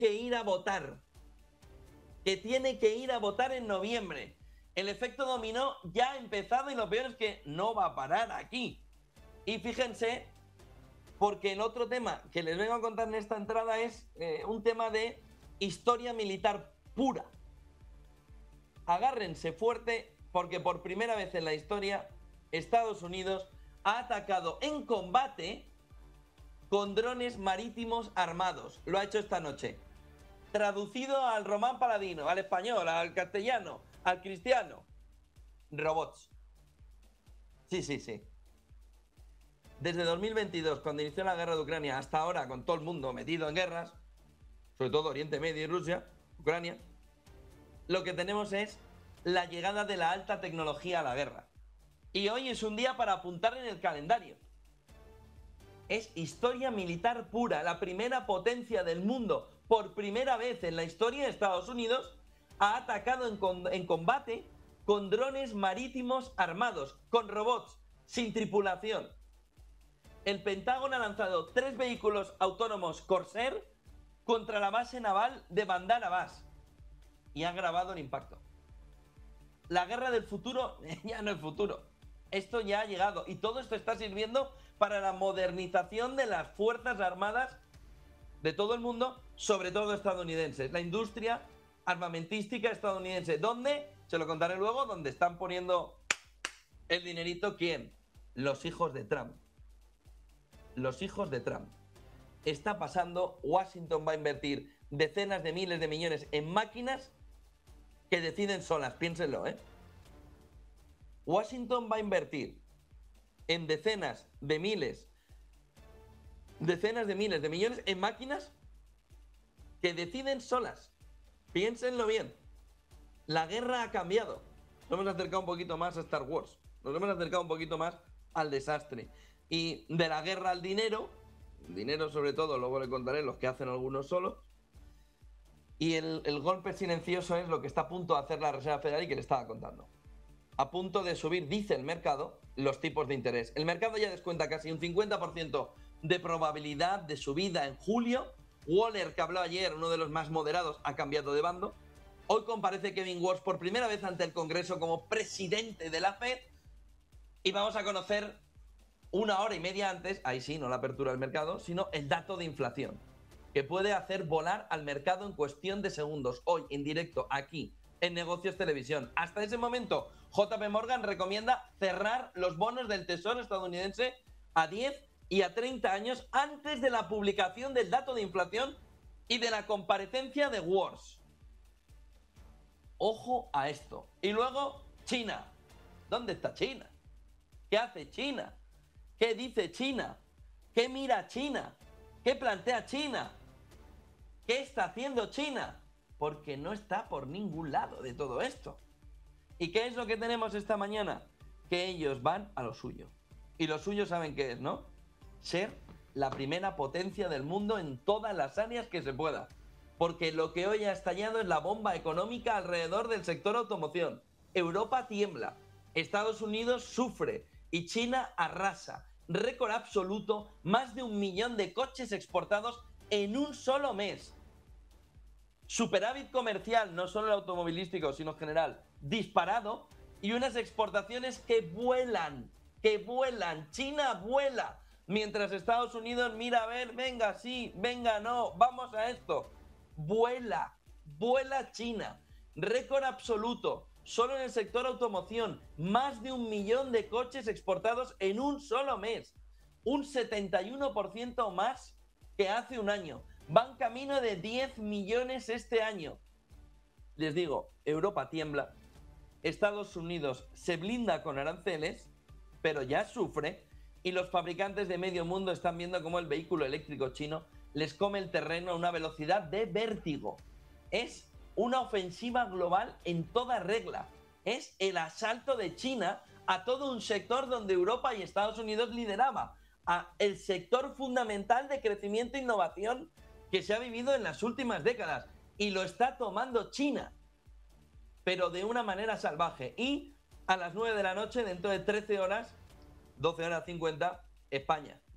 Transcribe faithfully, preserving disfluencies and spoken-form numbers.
que ir a votar. Que tiene que ir a votar en noviembre. El efecto dominó ya ha empezado y lo peor es que no va a parar aquí. Y fíjense, porque el otro tema que les vengo a contar en esta entrada es eh, un tema de historia militar pura. Agárrense fuerte porque por primera vez en la historia Estados Unidos ha atacado en combate con drones marítimos armados. Lo ha hecho esta noche. Traducido al román paladino, al español, al castellano, al cristiano. Robots. Sí, sí, sí. Desde dos mil veintidós, cuando inició la guerra de Ucrania, hasta ahora, con todo el mundo metido en guerras, sobre todo Oriente Medio y Rusia, Ucrania, lo que tenemos es la llegada de la alta tecnología a la guerra. Y hoy es un día para apuntar en el calendario. Es historia militar pura. La primera potencia del mundo, por primera vez en la historia de Estados Unidos, ha atacado en, con, en combate con drones marítimos armados, con robots, sin tripulación. El Pentágono ha lanzado tres vehículos autónomos Corsair contra la base naval de Bandar Abbas y ha grabado el impacto. La guerra del futuro ya no es futuro. Esto ya ha llegado y todo esto está sirviendo para la modernización de las fuerzas armadas de todo el mundo, sobre todo estadounidenses. La industria armamentística estadounidense. ¿Dónde? Se lo contaré luego. ¿Dónde están poniendo el dinerito? ¿Quién? Los hijos de Trump. Los hijos de Trump. Está pasando, Washington va a invertir decenas de miles de millones en máquinas que deciden solas, piénsenlo, ¿eh? Washington va a invertir en decenas de miles, decenas de miles de millones en máquinas que deciden solas. Piénsenlo bien. La guerra ha cambiado. Nos hemos acercado un poquito más a Star Wars. Nos hemos acercado un poquito más al desastre. Y de la guerra al dinero, dinero sobre todo, luego le contaré los que hacen algunos solos. Y el, el golpe silencioso es lo que está a punto de hacer la Reserva Federal y que le estaba contando. A punto de subir, dice el mercado, los tipos de interés. El mercado ya descuenta casi un cincuenta por ciento de probabilidad de subida en julio. Waller, que habló ayer, uno de los más moderados, ha cambiado de bando. Hoy comparece Kevin Walsh por primera vez ante el Congreso como presidente de la Fed. Y vamos a conocer una hora y media antes, ahí sí, no la apertura del mercado, sino el dato de inflación, que puede hacer volar al mercado en cuestión de segundos. Hoy, en directo, aquí, en Negocios Televisión. Hasta ese momento, J P Morgan recomienda cerrar los bonos del Tesoro estadounidense a diez y a treinta años antes de la publicación del dato de inflación y de la comparecencia de Walsh. Ojo a esto. Y luego, China. ¿Dónde está China? ¿Qué hace China? ¿Qué dice China? ¿Qué mira China? ¿Qué plantea China? ¿Qué está haciendo China? Porque no está por ningún lado de todo esto. ¿Y qué es lo que tenemos esta mañana? Que ellos van a lo suyo. Y lo suyo, ¿saben qué es, no? Ser la primera potencia del mundo en todas las áreas que se pueda. Porque lo que hoy ha estallado es la bomba económica alrededor del sector automoción. Europa tiembla, Estados Unidos sufre y China arrasa. Récord absoluto, más de un millón de coches exportados en un solo mes. Superávit comercial, no solo el automovilístico, sino en general, disparado, y unas exportaciones que vuelan, que vuelan. China vuela, mientras Estados Unidos mira a ver, venga, sí, venga, no, vamos a esto. Vuela, vuela China. Récord absoluto, solo en el sector automoción, más de un millón de coches exportados en un solo mes. Un setenta y uno por ciento más que hace un año. Van camino de diez millones este año. Les digo, Europa tiembla, Estados Unidos se blinda con aranceles, pero ya sufre, y los fabricantes de medio mundo están viendo cómo el vehículo eléctrico chino les come el terreno a una velocidad de vértigo. Es una ofensiva global en toda regla. Es el asalto de China a todo un sector donde Europa y Estados Unidos lideraba, a el sector fundamental de crecimiento e innovación que se ha vivido en las últimas décadas, y lo está tomando China, pero de una manera salvaje. Y a las nueve de la noche, dentro de trece horas, doce horas cincuenta, España.